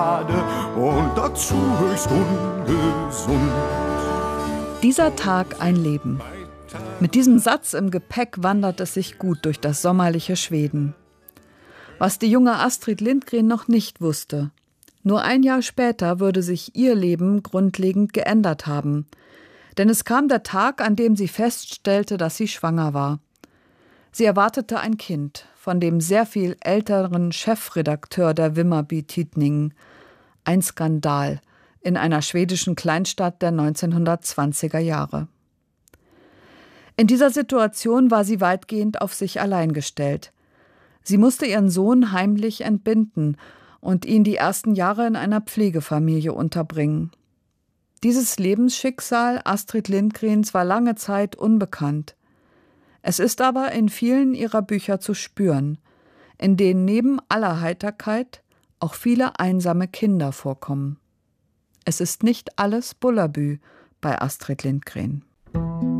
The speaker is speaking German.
und dazu höchst ungesund. Dieser Tag ein Leben. Mit diesem Satz im Gepäck wandert es sich gut durch das sommerliche Schweden. Was die junge Astrid Lindgren noch nicht wusste: Nur ein Jahr später würde sich ihr Leben grundlegend geändert haben. Denn es kam der Tag, an dem sie feststellte, dass sie schwanger war. Sie erwartete ein Kind von dem sehr viel älteren Chefredakteur der Vimmerby Tidningen. Ein Skandal in einer schwedischen Kleinstadt der 1920er Jahre. In dieser Situation war sie weitgehend auf sich allein gestellt. Sie musste ihren Sohn heimlich entbinden und ihn die ersten Jahre in einer Pflegefamilie unterbringen. Dieses Lebensschicksal Astrid Lindgrens war lange Zeit unbekannt. Es ist aber in vielen ihrer Bücher zu spüren, in denen neben aller Heiterkeit auch viele einsame Kinder vorkommen. Es ist nicht alles Bullabü bei Astrid Lindgren.